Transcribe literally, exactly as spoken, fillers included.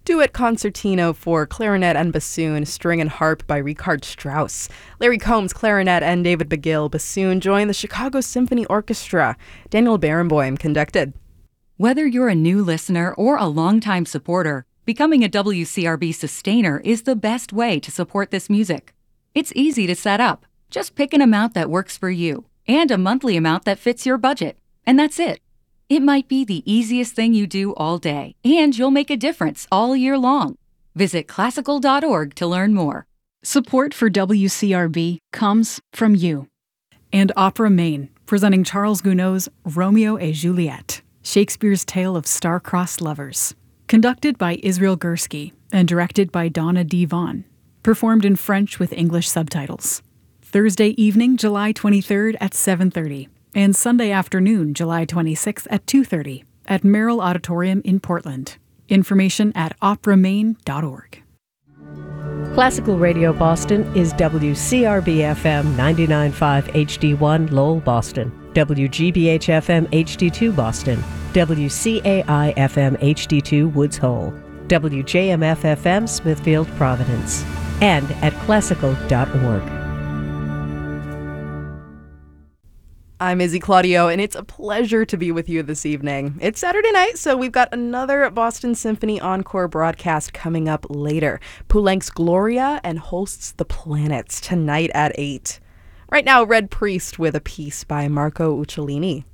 Duet Concertino for Clarinet and Bassoon, String and Harp by Richard Strauss. Larry Combs, clarinet, and David Begill, bassoon, joined the Chicago Symphony Orchestra. Daniel Barenboim conducted. Whether you're a new listener or a longtime supporter, becoming a W C R B sustainer is the best way to support this music. It's easy to set up. Just pick an amount that works for you and a monthly amount that fits your budget. And that's it. It might be the easiest thing you do all day, and you'll make a difference all year long. Visit classical dot org to learn more. Support for W C R B comes from you. And Opera Maine, presenting Charles Gounod's Romeo et Juliet, Shakespeare's tale of star-crossed lovers. Conducted by Israel Gursky and directed by Donna D. Vaughn. Performed in French with English subtitles. Thursday evening, July twenty-third at seven thirty. And Sunday afternoon, July twenty-sixth at two thirty at Merrill Auditorium in Portland. Information at opera maine dot org. Classical Radio Boston is W C R B F M ninety-nine point five H D one Lowell, Boston, W G B H F M H D two Boston, W C A I F M H D two Woods Hole, W J M F F M Smithfield, Providence, and at classical dot org. I'm Izzy Claudio, and it's a pleasure to be with you this evening. It's Saturday night, so we've got another Boston Symphony Encore broadcast coming up later. Poulenc's Gloria and Holst's The Planets tonight at eight. Right now, Red Priest with a piece by Marco Uccellini.